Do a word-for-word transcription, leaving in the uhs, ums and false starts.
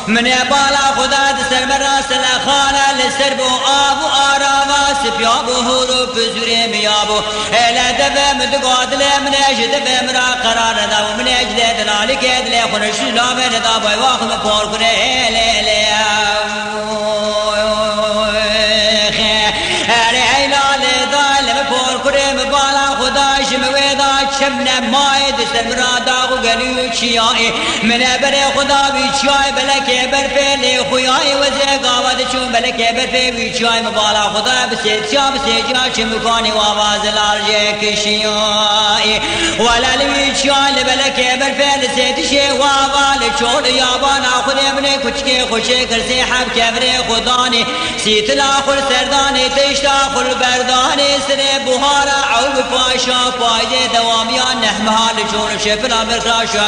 من بالا خدا دسر براس لخانه لسر بو آب و آراوا سپیا بو هورو پزوری میابو ایلا دفه مدقاد لی من اجد دفه مرا قرار دا و من اجد دلالی که دلی خونش لامن دا بای واخم پار کنه ایلی ایلی شمنا ماي دستر مراداغو قليو چيائي من ابر خدا بي چيائي بلكي برفيلي خويائي وزي قاوة چون بلكي برفيلي چيائي مبالا خدا بسيد شام سيجا چمكاني وآواز لارجي كشيائي ولا لوي چيائي بلكي برفيلي سيد شي وآوال چون يابانا خودي مني كچكي خوشي کرسي حب كبري خداني سيت الاخر سرداني تشتا خل برداني سري بهارا عول باشا بايدي دواميان نحمها لجون شفنا مرخاشا